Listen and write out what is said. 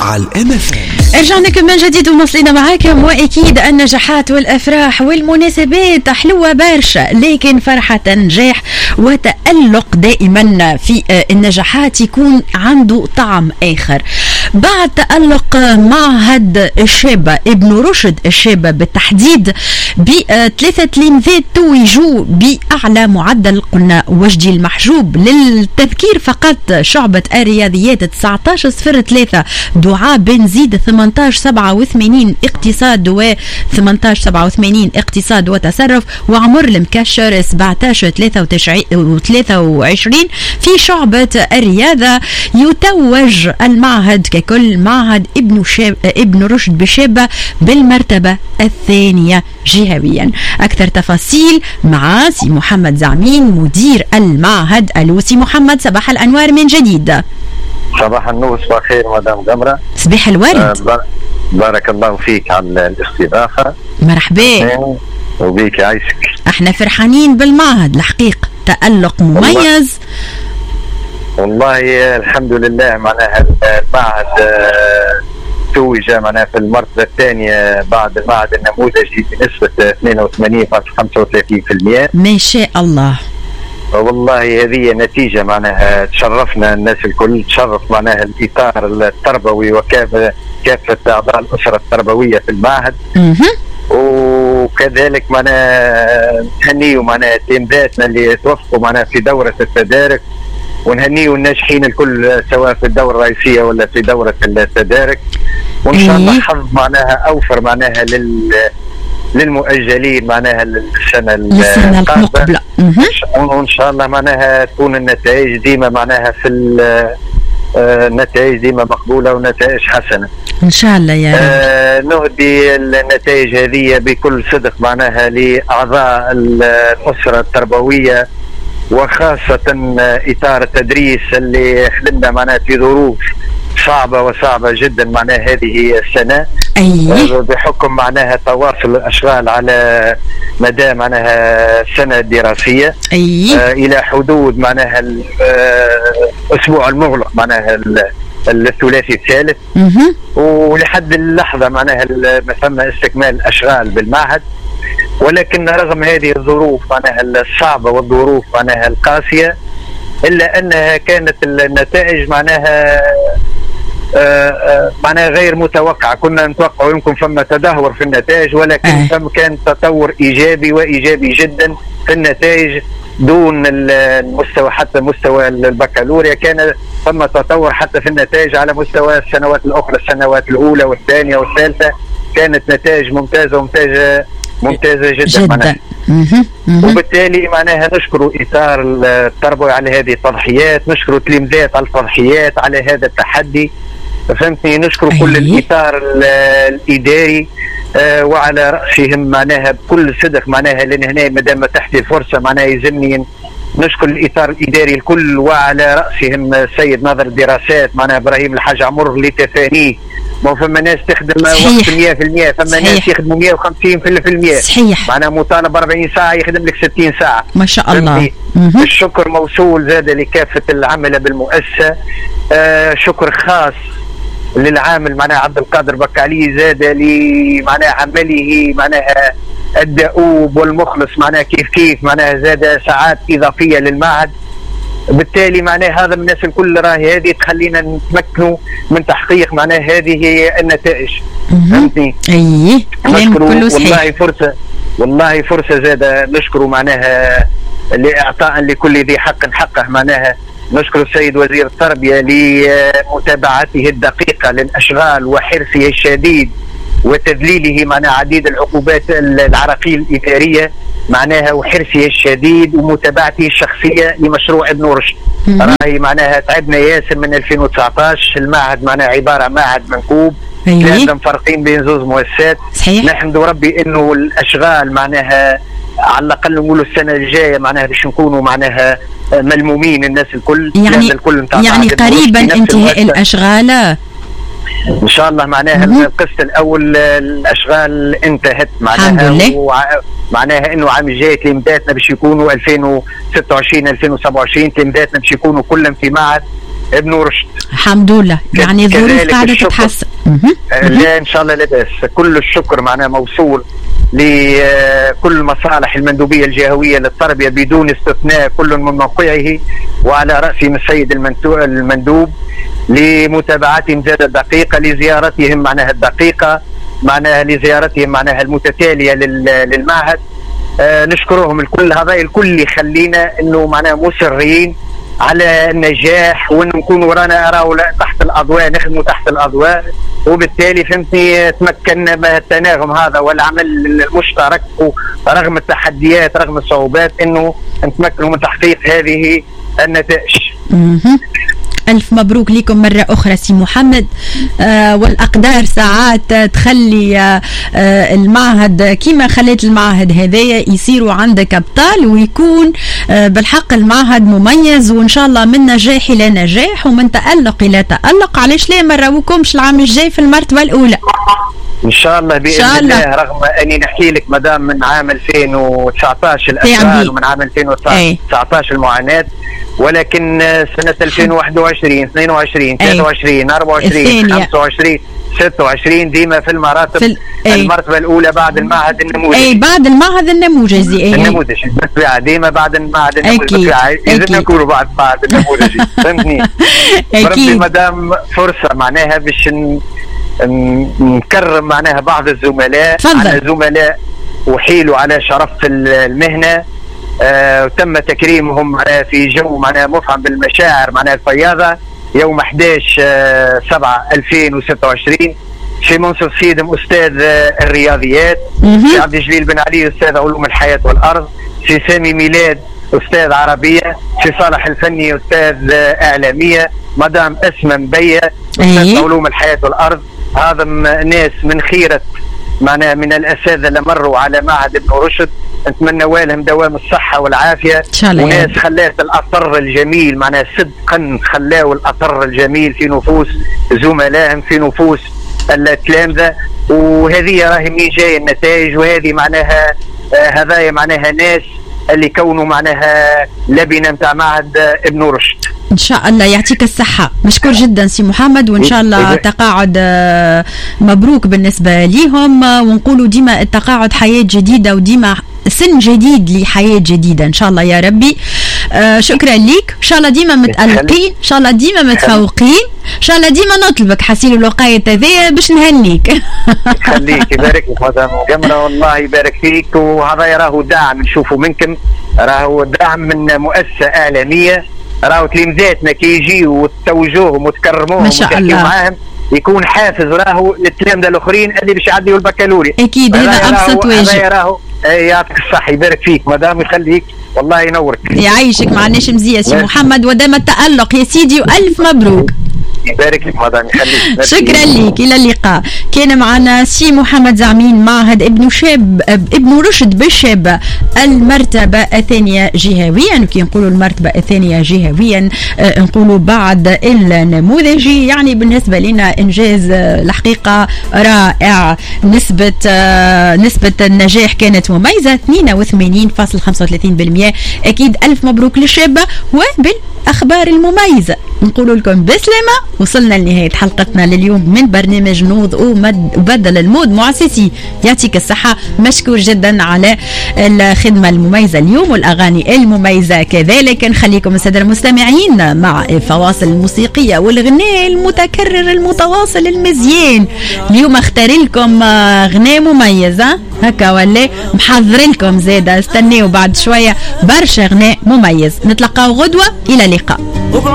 على الMFM. رجعنا لكم من جديد ومصلنا معاكم. واكيد النجاحات والافراح والمناسبات حلوه برشا، لكن فرحه نجاح وتألق دائما في النجاحات يكون عنده طعم اخر. بعد تألق معهد الشابة ابن رشد الشابة بالتحديد بثلاثة تلامذات توجوا بأعلى معدل، قلنا وجدي المحجوب. للتذكير فقط شعبة الرياضيات 19/03 دعاء بن زيد 18/87 اقتصاد و 18/87 اقتصاد وتصرف، وعمر المكشر 17/23 في شعبة الرياضة. يتوج المعهد ككل معهد ابن رشد بشابة بالمرتبة الثانية جهويا. أكثر تفاصيل مع سي محمد زعمين مدير المعهد. ألو سي محمد، صباح الأنوار من جديد. صباح النور، صباح الخير مدام جمرة. صباح الورد. بارك الله فيك على الاستضافة. مرحبا وبيك عايشك. احنا فرحانين بالمعهد الحقيقة، تألق مميز والله الحمد لله. معناها المعهد توج معناها في المرتبة الثانية بعد المعهد النموذجي بنسبة 82.35%. ما شاء الله. والله هذه نتيجة معناها تشرفنا الناس الكل، تشرف معناها الإطار التربوي وكافة أعضاء الأسرة التربوية في المعهد. وكذلك معناها نهنيوا معناها تلامذاتنا اللي توفقوا معناها في دورة التدارك، ونهنيوا الناجحين الكل سواء في الدورة الرئيسية ولا في دورة التدارك. وإن شاء الله حظ معناها أوفر معناها للمؤجلين معناها السنة القادمة. وإن شاء الله معناها تكون النتائج ديما معناها في النتائج ديما مقبولة ونتائج حسنة إن شاء الله يا رب. نهدي النتائج هذه بكل صدق معناها لأعضاء الأسرة التربوية، وخاصة إطار التدريس اللي حلمنا معناها في ظروف صعبة جدا معناها هذه السنة. بحكم معناها تواصل الأشغال على مدى معناها السنة الدراسية إلى حدود معناها الأسبوع المغلق معناها الثلاثي الثالث. ولحد اللحظة معناها ما ثم استكمال الأشغال بالمعهد، ولكن رغم هذه الظروف معناها الصعبة والظروف معناها القاسية، إلا أنها كانت النتائج معناها معناها غير متوقعة. كنا نتوقع يمكن فما تدهور في النتائج، ولكن كان تطور إيجابي جدا في النتائج دون المستوى، حتى مستوى البكالوريا كان ثم تطور حتى في النتائج على مستوى السنوات الأخرى، السنوات الأولى والثانية والثالثة كانت نتائج ممتازة جدا معناها. وبالتالي معناها نشكر إطار التربوي على هذه التضحيات، نشكر التلامذات على التضحيات على هذا التحدي، فهمتني. نشكر كل الإطار الإداري وعلى رأسهم معناها بكل صدق معناها لأن هنا مادام تحت الفرصة معناها يلزمني نشكر الإطار الإداري الكل، وعلى رأسهم السيد ناظر الدراسات معناها إبراهيم الحاج عمر لتفانيه. ما فما ناس تخدم وقت 100%، فما ناس يخدموا 150%. صحيح. معناها مطالب 40 ساعة يخدم لك 60 ساعة ما شاء الله. الشكر موصول زاد لكافة العمل بالمؤسسة. شكر خاص للعامل معناها عبد القادر بكالي زاد لي معناها عمله معناها الدؤوب والمخلص معناها كيف معناها زاد ساعات إضافية للمعهد. بالتالي معناها هذا من الناس الكل راهي هذه تخلينا نتمكنوا من تحقيق معناها هذه النتائج. فهمتني؟ والله فرصة زادة نشكر معناها لإعطاء لكل ذي حق حقه. معناها نشكر السيد وزير التربية لمتابعته الدقيقة للأشغال وحرصه الشديد وتذليله معناها عديد العقوبات العراقيل الإدارية معناها، وحرصه الشديد ومتابعته الشخصية لمشروع ابن رشد. راهي معناها تعبنا ياسر من 2019. المعهد معناها عبارة عن معهد منكوب، لازم فرقين بين زوز مؤسسات. نحمد ربي انه الاشغال معناها على الاقل نقولوا السنة الجاية معناها باش نكونوا معناها ملمومين الناس الكل. يعني قريبا انتهاء الاشغال ان شاء الله. معناها القسط الاول الاشغال انتهت معناها، معناها انه عام الجاي تلميذاتنا باش يكونوا 2026 2027 تلميذاتنا باش يكونوا كلهم في معهد ابن رشد. الحمد لله، يعني الظروف قاعده تتحسن. لا ان شاء الله لا باس. كل الشكر معناه موصول لكل المصالح المندوبيه الجهويه للتربيه بدون استثناء، كل من موقعه، وعلى راسهم السيد المندوب لمتابعتهم زاد الدقيقه، لزيارتهم معناها الدقيقه، معناها لزيارتهم معناها المتتاليه للمعهد. نشكرهم الكل. هذا الكل يخلينا انه معناها مصرين على النجاح، وان نكونوا رانا تحت الاضواء، نخدموا تحت الاضواء، وبالتالي فهمتني تمكنا من التناغم هذا والعمل المشترك رغم التحديات رغم الصعوبات، انه نتمكنوا من تحقيق هذه النتائج. ألف مبروك لكم مرة أخرى سي محمد. والأقدار ساعات تخلي المعهد كما خليت المعهد هذايا يصيروا عندك أبطال، ويكون بالحق المعهد مميز، وإن شاء الله من نجاح إلى نجاح ومن تألق إلى تألق. علاش لا مروكمش العام الجاي في المرتبة الأولى ان شاء الله باذن الله. رغم اني نحكي لك مدام من عام 2019 الافعال ومن عام 2019 المعاناه، ولكن سنه 2021 22 23 24 25 26 ديما في المراتب المرتبه الاولى بعد المعهد النموذجي. بعد المعهد النموذجي. النموذجي بالطبيعه ديما بعد المعهد النموذجي. اذا نكونوا بعد النموذجي. فهمتني؟ بربي مدام فرصه معناها باش نكرم معناها بعض الزملاء. على زملاء وحيلوا على شرف المهنة، وتم تكريمهم في جو معناها مفعم بالمشاعر معناها الفياضة يوم 11/7/2026 في منصب سيدم أستاذ الرياضيات، في عبد الجليل بن علي أستاذ علوم الحياة والأرض، في سامي ميلاد أستاذ عربية، في صالح الفني أستاذ إعلامية، مدام أسمى مبية أستاذ علوم الحياة والأرض. هذا ناس من خيرة معناها من الأساتذة اللي مروا على معهد ابن رشد، نتمنى لهم دوام الصحة والعافية. وناس خلات الأثر الجميل معناها صدقا، خلاوا الأثر الجميل في نفوس زملائهم، في نفوس التلامذة، وهذه راهي من جاي النتائج. وهذه معناها هذايا معناها ناس اللي كونوا معناها لبنة متاع معهد ابن رشد. ان شاء الله يعطيك الصحة. مشكور جدا سي محمد، وان شاء الله تقاعد مبروك بالنسبة ليهم، ونقولوا ديما التقاعد حياة جديدة، وديما سن جديد لحياة جديدة ان شاء الله يا ربي. شكرا ليك. ان شاء الله ديما متألقين، ان شاء الله ديما متفوقين، ان شاء الله ديما نطلبك حسين الوقاية هذيا باش نهنيك. يخليك يبارك لك مدام جمرة، والله يبارك فيك. وهذا راهو دعم نشوفه منكم، راهو دعم من مؤسسة إعلامية، راهو تلامذاتنا كي يجيو وتوجوهم وتكرموهم وتحكيوا معاهم يكون حافز راهو للتلامذة الآخرين اللي باش يعديوا البكالوريا. أكيد هذا أبسط واجب. راهو يعطيك الصحة يبارك فيك مدام، يخليك والله ينورك يعيشك. معناش مزية سي محمد، ودام التألق يا سيدي، وألف مبروك. يبارك لك مدام يخليك. شكرا لك، الى اللقاء. كان معنا سي محمد زعمين معهد ابن رشد بالشاب المرتبة الثانية جهويا، وكي نقولوا المرتبة الثانية جهويا نقولوا بعد النموذجي، يعني بالنسبة لنا انجاز الحقيقة رائع. نسبة النجاح كانت مميزة 82.35%. اكيد الف مبروك للشابة. وبالاخبار المميزة نقول لكم بسلامة. وصلنا لنهاية حلقتنا لليوم من برنامج نوض وبدل المود. مؤسسي يعطيك الصحة، مشكور جدا على الخدمة المميزة اليوم والأغاني المميزة كذلك. نخليكم السادة المستمعين مع فواصل الموسيقية والغناء المتكرر المتواصل المزيان. اليوم اختار لكم غناء مميزة هكا، ولا محضر لكم زيادة. استنيوا بعد شوية برشا غناء مميز. نتلقاو غدوة، إلى اللقاء.